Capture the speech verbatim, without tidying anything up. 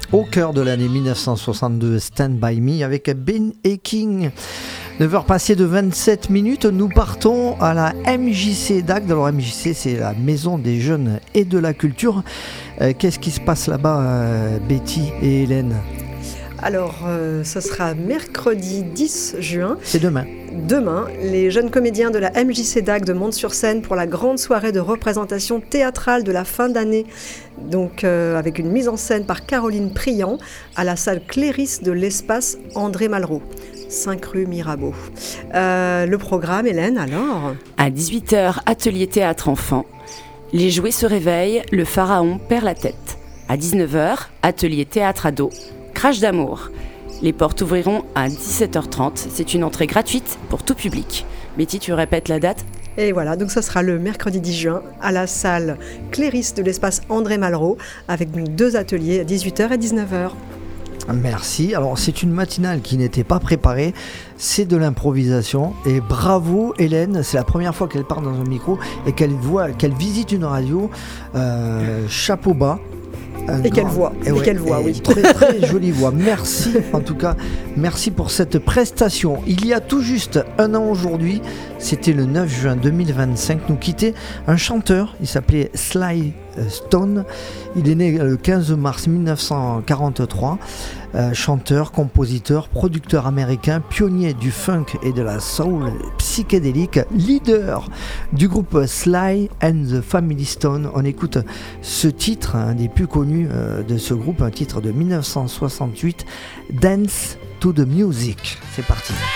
au cœur de l'année dix-neuf cent soixante-deux, Stand By Me avec Ben et King. neuf heures passées de vingt-sept minutes, nous partons à la M J C d'Agde. Alors M J C, c'est la Maison des Jeunes et de la Culture. Euh, qu'est-ce qui se passe là-bas, euh, Betty et Hélène ? Alors, euh, ce sera mercredi dix juin. C'est demain. Demain, les jeunes comédiens de la M J C d'Agde montent sur scène pour la grande soirée de représentation théâtrale de la fin d'année. Donc, euh, avec une mise en scène par Caroline Priant à la salle Cléris de l'espace André Malraux, cinq rue Mirabeau. Euh, le programme, Hélène, alors ? À dix-huit heures, atelier théâtre enfant. Les jouets se réveillent, le pharaon perd la tête. À dix-neuf heures, atelier théâtre ado. Crash d'amour. Les portes ouvriront à dix-sept heures trente. C'est une entrée gratuite pour tout public. Betty, tu répètes la date ? Et voilà, donc ça sera le mercredi dix juin à la salle Cléris de l'espace André Malraux avec deux ateliers à dix-huit heures et dix-neuf heures. Merci. Alors c'est une matinale qui n'était pas préparée, c'est de l'improvisation et bravo Hélène, c'est la première fois qu'elle part dans un micro et qu'elle voit, qu'elle visite une radio, euh, chapeau bas. Un et grand... quelle voix, et, ouais, et quelle voix, et oui. Très très jolie voix. Merci en tout cas, merci pour cette prestation. Il y a tout juste un an aujourd'hui, c'était le neuf juin deux mille vingt-cinq, nous quittait un chanteur, il s'appelait Sly Stone. Il est né le quinze mars dix-neuf cent quarante-trois, euh, chanteur, compositeur, producteur américain, pionnier du funk et de la soul psychédélique, leader du groupe Sly and the Family Stone. On écoute ce titre, un des plus connus euh, de ce groupe, un titre de dix-neuf cent soixante-huit, Dance to the Music. C'est parti.